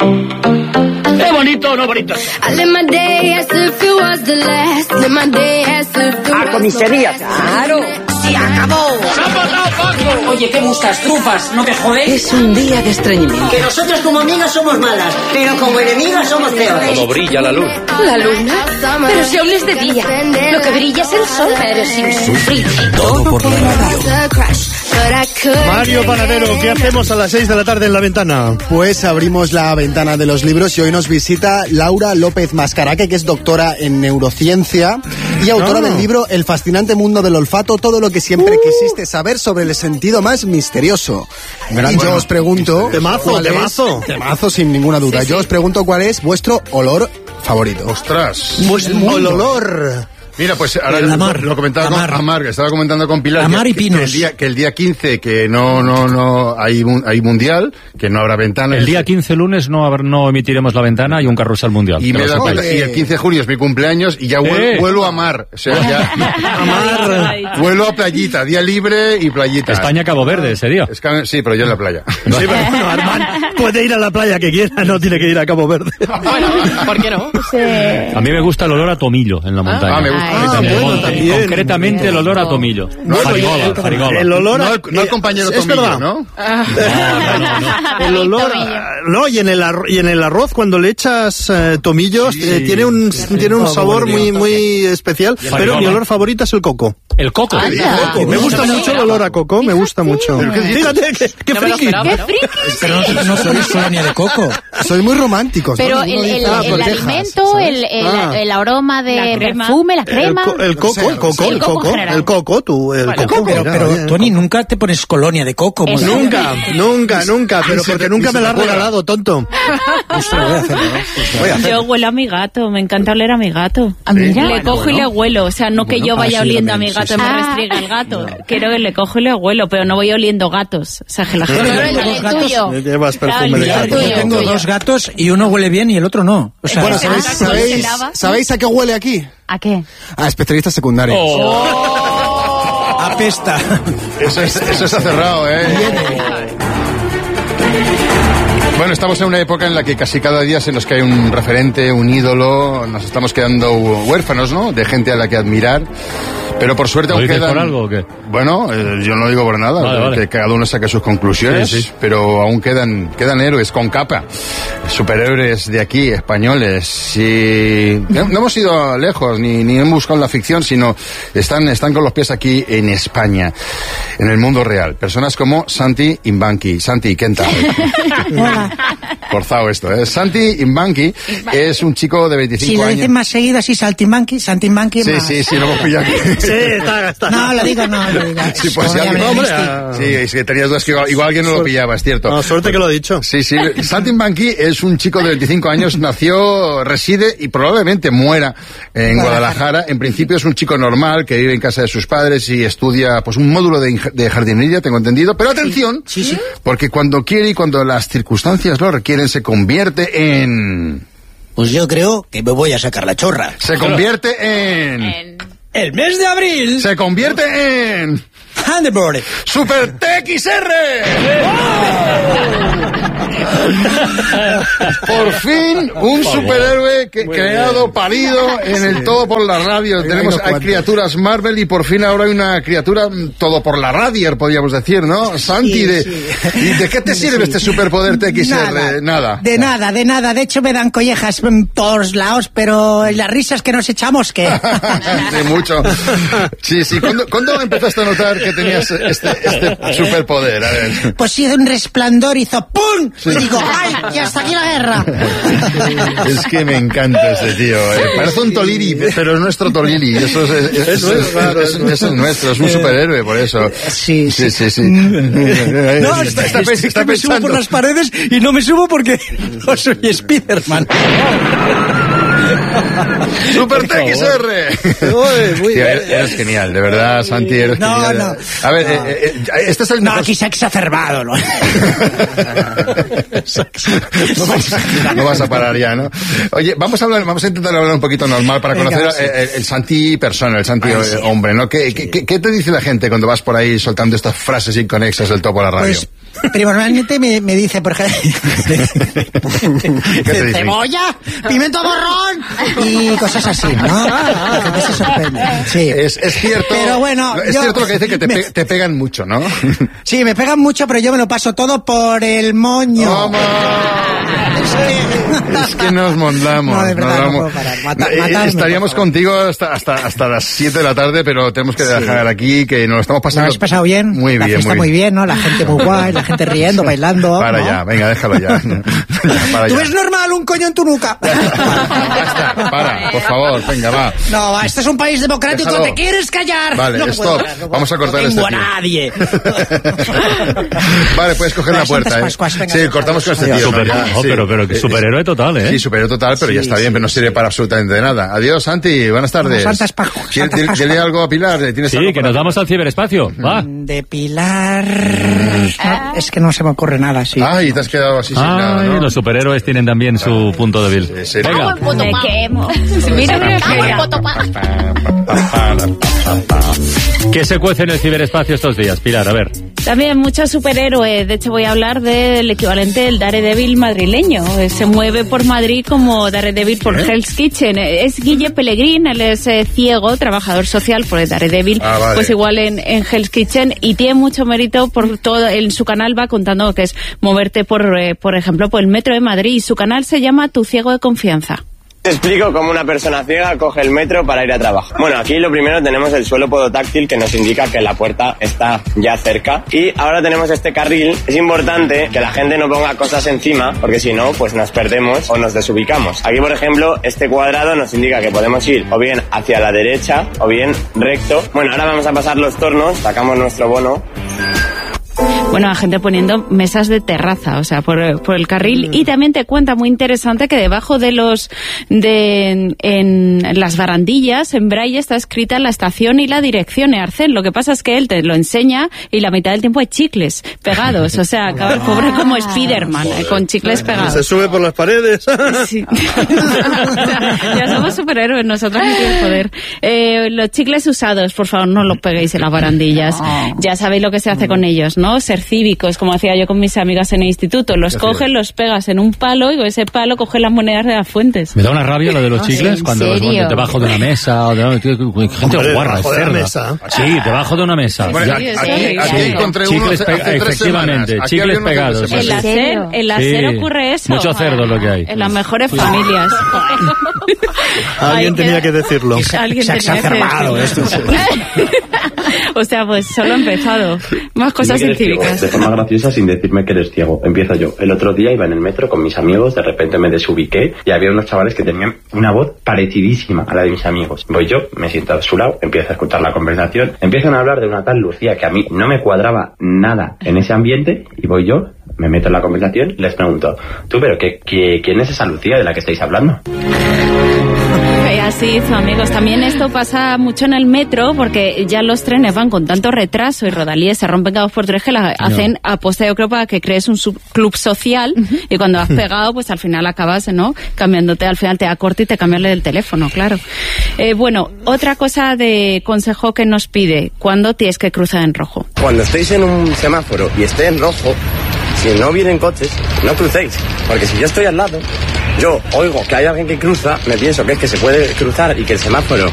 ¿Es bonito o no bonito? A comisaría, claro. ¡Se acabó! ¡Se ha matado Paco! Oye, ¿qué buscas? ¿Trufas? ¿No te jodes? Es un día de estreñimiento. Que nosotros como amigas somos malas, pero como enemigas somos peores. Como brilla la luz. ¿La luna? Pero si aún es de día. Lo que brilla es el sol. Pero sin sufrir. Todo por la radio. Mario Panadero, ¿qué hacemos a las 6 de la tarde en La Ventana? Pues abrimos la ventana de los libros y hoy nos visita Laura López Mascaraque, que es doctora en neurociencia y autora del libro El fascinante mundo del olfato, todo lo que siempre quisiste saber sobre el sentido más misterioso. Y yo os pregunto... Temazo, sin ninguna duda. Sí, sí. Yo os pregunto cuál es vuestro olor favorito. ¡Ostras! El olor... Mira, pues ahora lo comentaba con Amar, que estaba comentando con Pilar. Amar y Pinos. Que el día 15, que no hay mundial, que no habrá ventana. El día 15, lunes, no emitiremos La Ventana y un carrusel mundial. Y me da cuenta, y el 15 de junio es mi cumpleaños y ya vuelo a Mar. O sea, ya... vuelo a playita, día libre y playita. España-Cabo Verde ese día. Sí, pero yo en la playa. Sí, pero bueno, Armand puede ir a la playa que quiera, no tiene que ir a Cabo Verde. Bueno, ¿por qué no? A mí me gusta el olor a tomillo en la montaña. Me gusta. Bueno, también. Concretamente el olor a tomillo. Farigola. El olor no el compañero tomillo, verdad. ¿no? El olor no, y en el arroz cuando le echas tomillos tiene un sabor muy especial, pero mi olor favorito es el coco. El coco. Me gusta mucho el olor a coco, me gusta mucho. Fíjate, qué friki. Pero no sois colonia de coco. Soy muy romántico. Pero el alimento, el aroma de perfume, la crema. El coco. Pero Tony, nunca te pones colonia de coco. Nunca, pero porque nunca me la has regalado, tonto. Yo huelo a mi gato, me encanta oler a mi gato. Le cojo y le huelo, o sea, no que yo vaya oliendo a mi gato y me restriega el gato. Quiero que le cojo y le huelo, pero no voy oliendo gatos. O sea, que la gente... Llevas perfume de gato. Yo tengo dos gatos y uno huele bien y el otro no. O sea, Bueno, ¿sabéis a qué huele aquí? ¿A qué? A especialistas secundarios. apesta. Eso se ha cerrado, ¿eh? Bueno, estamos en una época en la que casi cada día se nos cae un referente, un ídolo, nos estamos quedando huérfanos, ¿no? De gente a la que admirar. Pero por suerte aún quedan... por algo o qué? Bueno, yo no lo digo por nada, vale. Que cada uno saque sus conclusiones, sí. Pero aún quedan héroes con capa, superhéroes de aquí, españoles, y no hemos ido lejos, ni hemos buscado la ficción, sino están con los pies aquí en España, en el mundo real. Personas como Santi Imbanqui. Santi, ¿qué tal? Forzado esto, ¿eh? Santi Imbanqui es un chico de 25 años. Si lo dicen más seguido así, Santi Imbanqui, Sí, lo hemos pillado aquí. Sí, está. No lo diga. Sí, pues sí, es que tenías dudas que igual alguien no lo pillaba, es cierto. No, suerte que lo he dicho. Sí. Santi Imbanqui es un chico de 25 años, reside y probablemente muera en Guadalajara. En principio es un chico normal que vive en casa de sus padres y estudia pues un módulo de jardinería, tengo entendido. Pero atención, sí. Porque cuando quiere y cuando las circunstancias lo requieren, se convierte en... Pues yo creo que me voy a sacar la chorra. Se convierte en... El mes de abril. Se convierte en... Thunderbird. Super TXR. Por fin un superhéroe creado, parido en el todo por la radio. Hay criaturas Marvel y por fin ahora hay una criatura todo por la radio, podríamos decir, ¿no? Santi, ¿de qué te sirve este superpoder TXR? Nada. De nada. De hecho me dan collejas por todos lados, pero las risas que nos echamos, ¿qué? Sí, mucho. Sí. ¿Cuándo empezaste a notar que tenías este superpoder? A ver. Pues sí, de un resplandor hizo ¡pum! Sí. Y digo, ¡ay! ¡Y hasta aquí la guerra! Es que me encanta este tío. Parece un Tolili, pero es nuestro Tolili. Eso es nuestro, es un superhéroe, por eso. Sí. No, está me subo por las paredes y no me subo porque no soy Spiderman. ¡Super TXR! Muy Tío, bien. eres genial, de verdad, Santi, eres genial. No. A ver, este es el No, mejor... aquí se ha exacerbado. ¿No? No vas a parar ya, ¿no? Oye, vamos a intentar hablar un poquito normal para conocer el Santi persona, el Santi hombre, ¿no? ¿Qué te dice la gente cuando vas por ahí soltando estas frases inconexas del Topo a la radio? Pues, primordialmente me dice, por ejemplo, ¿Qué te dice? cebolla, pimiento borrón y cosas así, ¿no? La gente se sorprende. Sí. Es cierto, pero bueno, es cierto lo que dice, que te pegan mucho, ¿no? Sí, me pegan mucho, pero yo me lo paso todo por el moño. ¡Vamos! Es que nos mondamos. No, de verdad, no puedo parar. Matarme, estaríamos contigo hasta las 7 de la tarde, pero tenemos que dejar aquí, que nos lo estamos pasando. ¿Lo has pasado bien? Muy bien, la fiesta muy bien, ¿no? La gente muy guay, la gente riendo, bailando. Para ¿no? ya, venga, déjalo ya. Para ¿Tú ya. ves normal un coño en tu nuca? Basta, para, por favor, venga, va. No, este es un país democrático, Déjalo. ¿te quieres callar? Vale, no stop. Vamos a cortar no este tengo tío. a nadie. Vale, puedes coger la puerta, ¿eh? Sí, cortamos con este tío. Super, ¿no? Ya, sí. pero que superhéroe total, ¿eh? Sí, superhéroe total, pero ya está bien, pero no sirve para absolutamente nada. Adiós, Santi, buenas tardes. Santas Pascuas. Dile algo a Pilar. ¿Tienes Sí, algo que para- nos vamos al ciberespacio. Va. De Pilar... No, es que no se me ocurre nada, sí. Ay, te has quedado así sin nada, Ay, ¿no? los superhéroes tienen también su punto débil. Sí, sí. Venga. Me quemo. Mira, ¿Qué se cuece en el ciberespacio estos días, Pilar? A ver. También muchos superhéroes. De hecho, voy a hablar del equivalente del Daredevil madrileño. Se mueve por Madrid como Daredevil por Hell's Kitchen. Es Guille Pellegrín, él es ciego, trabajador social por el Daredevil, Vale. pues igual en Hell's Kitchen, y tiene mucho mérito por todo. En su canal va contando que es moverte por ejemplo, por el metro de Madrid, y su canal se llama Tu Ciego de Confianza. Te explico cómo una persona ciega coge el metro para ir a trabajar. Bueno, aquí lo primero tenemos el suelo podotáctil, que nos indica que la puerta está ya cerca. Y ahora tenemos este carril. Es importante que la gente no ponga cosas encima, porque si no, pues nos perdemos o nos desubicamos. Aquí, por ejemplo, este cuadrado nos indica que podemos ir o bien hacia la derecha o bien recto. Bueno, ahora vamos a pasar los tornos, sacamos nuestro bono. Bueno, la gente poniendo mesas de terraza, o sea, por el carril. Y también te cuenta, muy interesante, que debajo de en las barandillas, en braille, está escrita la estación y la dirección de Arcén. Lo que pasa es que él te lo enseña y la mitad del tiempo hay chicles pegados. O sea, acaba el pobre como Spiderman, con chicles pegados. Se sube por las paredes. Sí. O sea, ya somos superhéroes, nosotros no tenemos poder. Los chicles usados, por favor, no los peguéis en las barandillas. Ya sabéis lo que se hace con ellos, ¿no? Ser cívicos, como hacía yo con mis amigas en el instituto. Los coges, los pegas en un palo y con ese palo coges las monedas de las fuentes. Me da una rabia lo de los chicles ¿en cuando los serio? pones debajo de una mesa. O de, gente Hombre, guarra, debajo de la cerda. mesa. Sí, debajo de una mesa. Bueno, Ya. Sí, aquí sí. encontré uno Chicles hace 3 semanas. efectivamente, Aquí chicles había uno hace 3 pegados. semanas. En la SER Sí. ocurre eso. Mucho cerdo lo que hay. En las mejores familias. Alguien Ay, tenía que decirlo. Alguien Se ha tenía que exacerbado decirlo. O sea, pues solo he empezado. Más cosas incívicas. De forma graciosa, sin decirme que eres ciego. Empiezo yo. El otro día iba en el metro con mis amigos, de repente me desubiqué y había unos chavales que tenían una voz parecidísima a la de mis amigos. Voy yo, me siento a su lado, empiezo a escuchar la conversación, empiezan a hablar de una tal Lucía que a mí no me cuadraba nada en ese ambiente, y voy yo, me meto en la conversación y les pregunto, tú, pero ¿quién es esa Lucía de la que estáis hablando? Así hizo, amigos. También esto pasa mucho en el metro, porque ya los trenes van con tanto retraso y rodalíes se rompen cada 2 por 3 que la hacen aposta, yo creo, para que crees un club social, y cuando has pegado, pues al final acabas, ¿no?, cambiándote, al final te da corte y te cambiarle del teléfono, claro. Bueno, otra cosa de consejo que nos pide, ¿cuándo tienes que cruzar en rojo? Cuando estéis en un semáforo y esté en rojo, si no vienen coches, no crucéis. Porque si yo estoy al lado, yo oigo que hay alguien que cruza, me pienso que es que se puede cruzar y que el semáforo